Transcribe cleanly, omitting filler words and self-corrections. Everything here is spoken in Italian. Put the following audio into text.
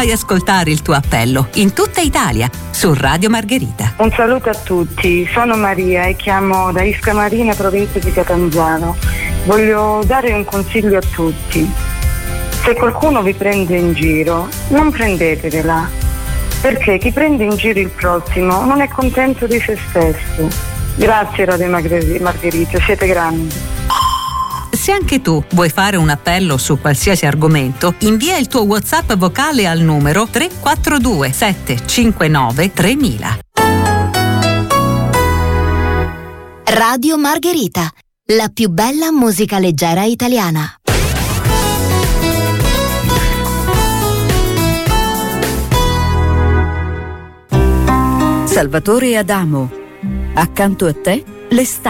Fai ascoltare il tuo appello in tutta Italia su Radio Margherita. Un saluto a tutti, sono Maria e chiamo da Isca Marina, provincia di Catanzaro. Voglio dare un consiglio a tutti. Se qualcuno vi prende in giro, non prendetevela, perché chi prende in giro il prossimo non è contento di se stesso. Grazie Radio Margherita, siete grandi. Se anche tu vuoi fare un appello su qualsiasi argomento, invia il tuo WhatsApp vocale al numero 342 759 3000. Radio Margherita, la più bella musica leggera italiana. Salvatore Adamo, accanto a te l'estate.